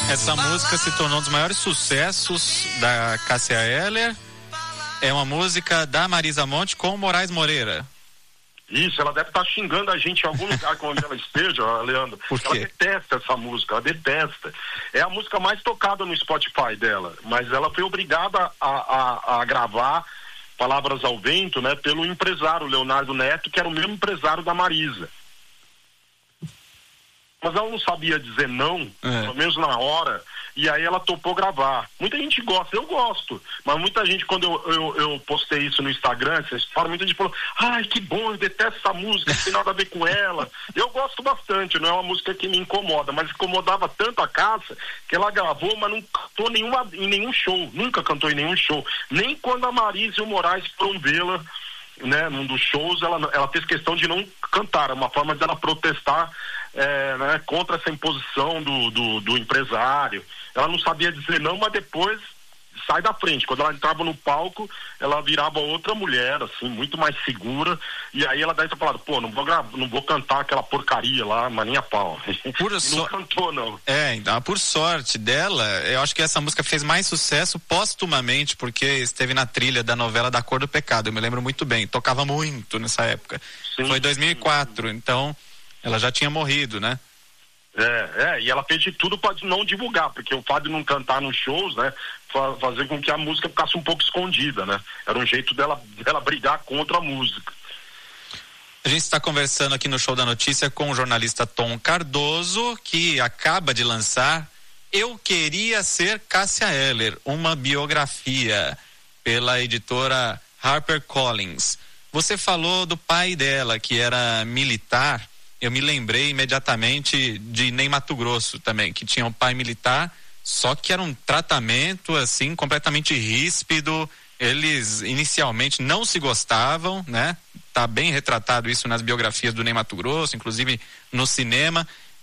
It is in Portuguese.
Essa música se tornou um dos maiores sucessos da Cássia Eller. É uma música da Marisa Monte com o Moraes Moreira. Isso, ela deve estar xingando a gente em algum lugar onde ela esteja, Leandro. Por quê? Ela detesta essa música, ela detesta. É a música mais tocada no Spotify dela, mas ela foi obrigada a gravar Palavras ao Vento, né, pelo empresário Leonardo Neto, que era o mesmo empresário da Marisa. Mas ela não sabia dizer não, pelo menos na hora, e aí ela topou gravar. Muita gente gosta, eu gosto, mas muita gente, quando eu postei isso no Instagram, essa história, muita gente falou, ai, que bom, eu detesto essa música, não tem nada a ver com ela. Eu gosto bastante, não é uma música que me incomoda, mas incomodava tanto a Cássia, que ela gravou, mas não cantou em nenhum show, nunca cantou em nenhum show, nem quando a Marisa e o Moraes foram vê-la, né, num dos shows, ela fez questão de não cantar, é uma forma dela protestar, né, contra essa imposição do empresário. Ela não sabia dizer não, mas depois sai da frente. Quando ela entrava no palco, ela virava outra mulher, assim, muito mais segura, e aí ela daí tá falando, pô, não vou cantar aquela porcaria lá, mas nem a pau. Não cantou, não. Então, por sorte dela, eu acho que essa música fez mais sucesso póstumamente, porque esteve na trilha da novela Da Cor do Pecado, eu me lembro muito bem, tocava muito nessa época. Sim. Foi 2004, então ela já tinha morrido, né? E ela fez de tudo para não divulgar, porque o fato de não cantar nos shows, né, fazer com que a música ficasse um pouco escondida, né? Era um jeito dela brigar contra a música. A gente está conversando aqui no Show da Notícia com o jornalista Tom Cardoso, que acaba de lançar Eu Queria Ser Cássia Eller, uma biografia pela editora HarperCollins. Você falou do pai dela, que era militar. Eu me lembrei imediatamente de Ney Matogrosso também, que tinha um pai militar, só que era um tratamento assim completamente ríspido. Eles inicialmente não se gostavam, né? Tá bem retratado isso nas biografias do Ney Matogrosso, inclusive no cinema.